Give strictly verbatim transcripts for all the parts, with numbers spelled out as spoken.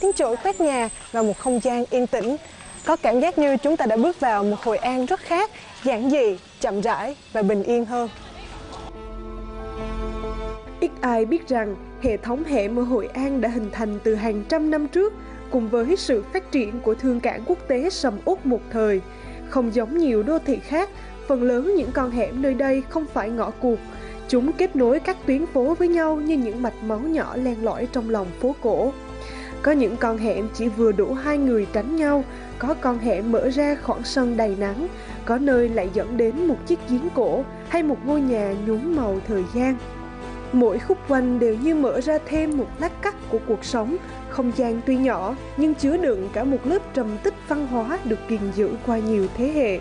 tiếng chổi quét nhà và một không gian yên tĩnh. Có cảm giác như chúng ta đã bước vào một Hội An rất khác, giản dị, chậm rãi và bình yên hơn. Ít ai biết rằng hệ thống hẻm ở Hội An đã hình thành từ hàng trăm năm trước, cùng với sự phát triển của thương cảng quốc tế sầm uất một thời. Không giống nhiều đô thị khác, phần lớn những con hẻm nơi đây không phải ngõ cụt. Chúng kết nối các tuyến phố với nhau như những mạch máu nhỏ len lỏi trong lòng phố cổ. Có những con hẻm chỉ vừa đủ hai người tránh nhau, có con hẻm mở ra khoảng sân đầy nắng, có nơi lại dẫn đến một chiếc giếng cổ hay một ngôi nhà nhuốm màu thời gian. Mỗi khúc quanh đều như mở ra thêm một lát cắt của cuộc sống, không gian tuy nhỏ nhưng chứa đựng cả một lớp trầm tích văn hóa được gìn giữ qua nhiều thế hệ.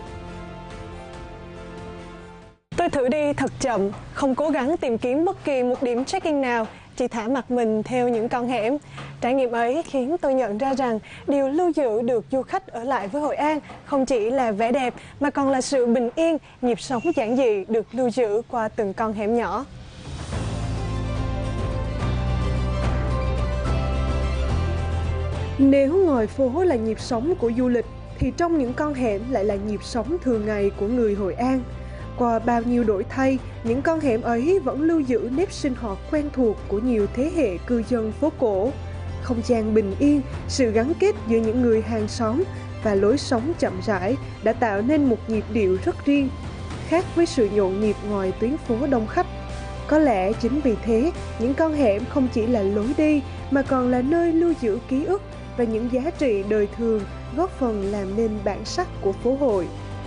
Tôi thử đi thật chậm, không cố gắng tìm kiếm bất kỳ một điểm check-in nào, chỉ thả mặt mình theo những con hẻm. Trải nghiệm ấy khiến tôi nhận ra rằng điều lưu giữ được du khách ở lại với Hội An không chỉ là vẻ đẹp mà còn là sự bình yên, nhịp sống giản dị được lưu giữ qua từng con hẻm nhỏ. Nếu ngoài phố là nhịp sống của du lịch, thì trong những con hẻm lại là nhịp sống thường ngày của người Hội An. Qua bao nhiêu đổi thay, những con hẻm ấy vẫn lưu giữ nếp sinh hoạt quen thuộc của nhiều thế hệ cư dân phố cổ. Không gian bình yên, sự gắn kết giữa những người hàng xóm và lối sống chậm rãi đã tạo nên một nhịp điệu rất riêng, khác với sự nhộn nhịp ngoài tuyến phố đông khách. Có lẽ chính vì thế, những con hẻm không chỉ là lối đi mà còn là nơi lưu giữ ký ức và những giá trị đời thường, góp phần làm nên bản sắc của phố Hội.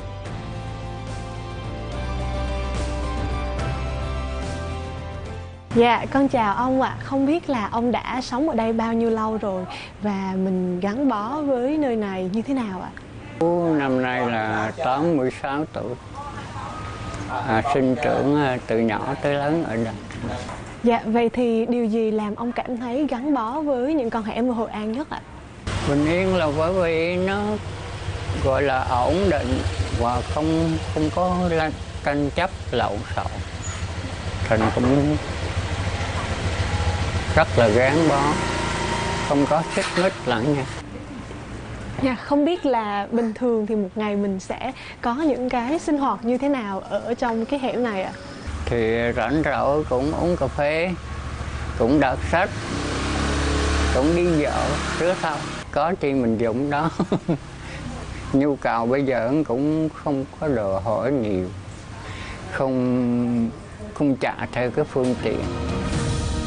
Dạ, con chào ông ạ. À. Không biết là ông đã sống ở đây bao nhiêu lâu rồi và mình gắn bó với nơi này như thế nào ạ? À? Năm nay là tám mươi sáu tuổi, à, sinh trưởng từ nhỏ tới lớn ở đây. Dạ, vậy thì điều gì làm ông cảm thấy gắn bó với những con hẻm ở Hội An nhất ạ? Bình yên là bởi vì nó gọi là ổn định và không không có tranh chấp lộn xộn, thành cũng rất là gắn bó, không có xích mích lẫn nhau. Dạ, không biết là bình thường thì một ngày mình sẽ có những cái sinh hoạt như thế nào ở trong cái hẻm này ạ? Thì rảnh rỗi cũng uống cà phê, cũng đọc sách, cũng đi dạo trước sau, có chi mình dùng đó. Nhu cầu bây giờ cũng không có đòi hỏi nhiều, không không trả theo cái phương tiện.